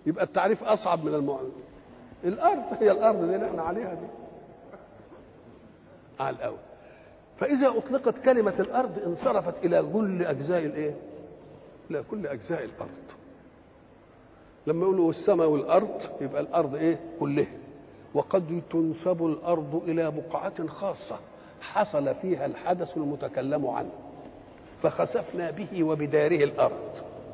يبقى التعريف اصعب من الارض. هي الارض دي اللي احنا عليها دي على الاول. فاذا اطلقت كلمه الارض انصرفت الى كل اجزاء الايه؟ الى كل اجزاء الارض. لما يقولوا السماء والارض يبقى الارض ايه؟ كلها. وقد تنسب الارض الى بقعه خاصه حصل فيها الحدث المتكلم عنه فخسفنا به وبداره الارض.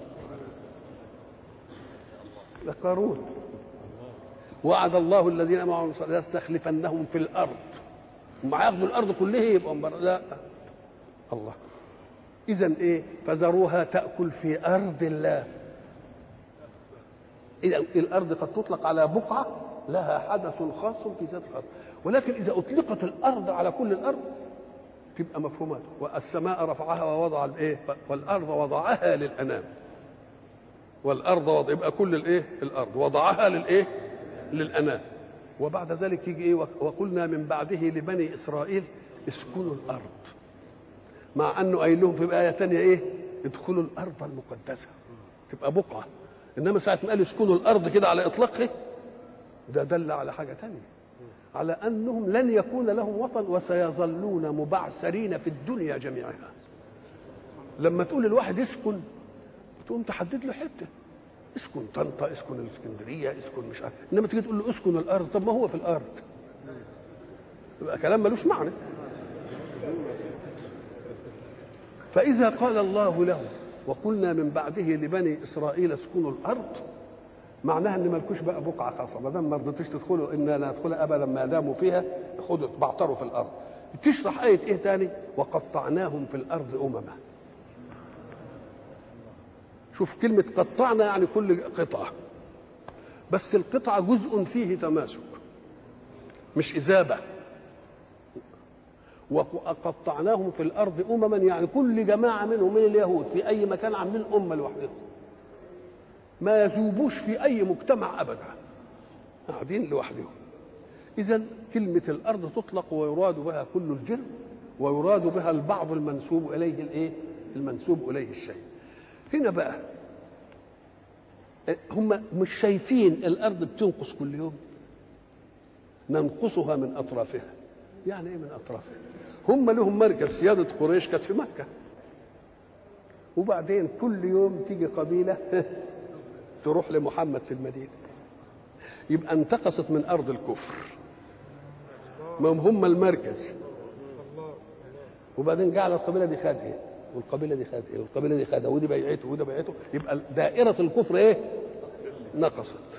لقارون وعد الله الذين امنوا ليستخلفنهم في الارض. هم هياخدوا الارض كلها يبقى لا الله. اذا ايه؟ فذروها تاكل في ارض الله. اذا الارض قد تطلق على بقعه لها حدث خاص في ذات الارض، ولكن اذا اطلقت الارض على كل الارض تبقى مفهومات. والسماء رفعها ووضع الايه؟ والارض وضعها للانام. والارض يبقى كل الايه؟ الارض وضعها للايه؟ للانام. وبعد ذلك يجي ايه؟ وقلنا من بعده لبني اسرائيل اسكنوا الارض، مع انه قايل لهم في ايه ثانيه ايه؟ ادخلوا الارض المقدسه. تبقى بقعه. انما ساعه ما قال اسكنوا الارض كده على اطلاقه ده دل على حاجه ثانيه، على انهم لن يكون لهم وطن وسيظلون مبعثرين في الدنيا جميعها. لما تقول الواحد اسكن تقوم تحدد له حته، اسكن طنطا، اسكن الاسكندريه، اسكن مش عارف. انما تيجي تقول له اسكن الارض، طب ما هو في الارض، يبقى كلام ملوش معنى. فاذا قال الله له وقلنا من بعده لبني اسرائيل اسكنوا الارض، معناها ان مالكوش بقى بقعه خاصه، ما دام ما رضيتوش تدخلوا انا لا ندخلها ابدا ما داموا فيها، خدوا بعتروا في الارض. تشرح ايه ايه تاني؟ وقطعناهم في الارض امما. شوف كلمه قطعنا يعني كل قطعه، بس القطعه جزء فيه تماسك مش اذابه. وقطعناهم في الارض امما يعني كل جماعه منهم من اليهود في اي مكان عاملين امه لوحدهم، ما يذوبوش في اي مجتمع ابدا، قاعدين لوحدهم. اذا كلمه الارض تطلق ويراد بها كل الجن، ويراد بها البعض المنسوب اليه الايه؟ المنسوب اليه الشيء. هنا بقى هم مش شايفين الارض بتنقص كل يوم؟ ننقصها من اطرافها. يعني ايه من اطرافها؟ هم لهم مركز، سياده قريش كانت في مكه، وبعدين كل يوم تيجي قبيله تروح لمحمد في المدينه، يبقى انتقصت من ارض الكفر. ما هم المركز. وبعدين جعل القبيله دي خدها والقبيله دي خدها والقبيله دي خدها ودي بيعته وده بيعته، يبقى دائره الكفر ايه؟ نقصت.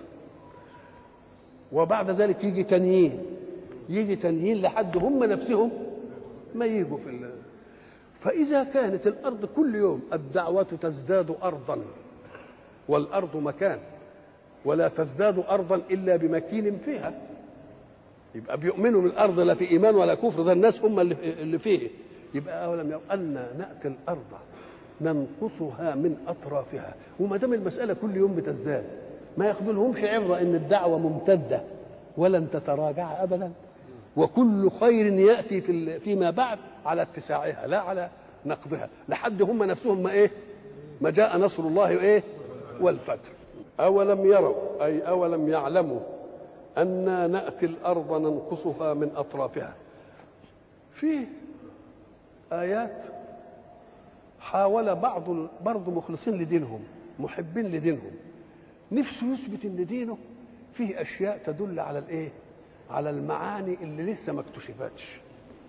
وبعد ذلك يجي تنيين لحد هم نفسهم ما يجوا في فإذا كانت الأرض كل يوم الدعوة تزداد أرضا، والأرض مكان ولا تزداد أرضا إلا بمكين فيها، يبقى بيؤمنوا من الأرض لا في إيمان ولا كفر، ده الناس هم اللي فيه. يبقى أولم يروا أن نأتي الأرض ننقصها من أطرافها. وما دام المسألة كل يوم بتزداد ما ياخذلهمش عبرة إن الدعوة ممتدة ولن تتراجع أبدا، وكل خير يأتي فيما بعد على اتساعها لا على نقضها، لحد هم نفسهم ما جاء نصر الله والفتح. أولم يروا أي أولم يعلموا أننا نأتي الأرض ننقصها من أطرافها. في آيات حاول بعض برضه مخلصين لدينهم محبين لدينهم نفسه يثبت ان دينه فيه اشياء تدل على على المعاني اللي لسه ما اكتشفتش.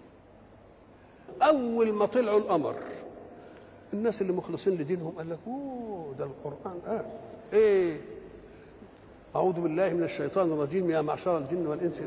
اول ما طلعوا القمر الناس اللي مخلصين لدينهم قال لك اوه ده القران اعوذ بالله من الشيطان الرجيم يا معشر الجن والانس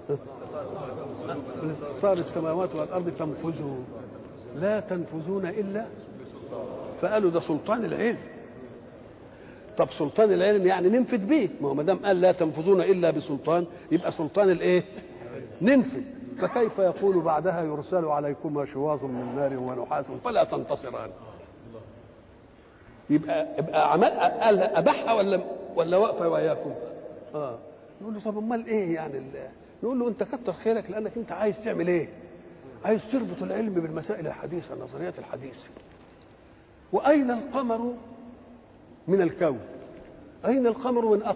اطار السماوات والارض فانفذوا لا تنفذون الا. فقالوا ده سلطان العلم. طب سلطان العلم يعني ننفذ به، ما هو ما دام قال لا تنفذون الا بسلطان يبقى سلطان ننفذ. فكيف يقول بعدها يرسل عليكما شواظ من نار ونحاس فلا تنتصران؟ يبقى عمل قال ابحها ولا واقفه وياكم؟ نقول له طب امال يعني نقول له انت كتر خيرك لانك انت عايز تعمل عايز تربط العلم بالمسائل الحديثه النظريات الحديثه. واين القمر من الكون؟ اين القمر من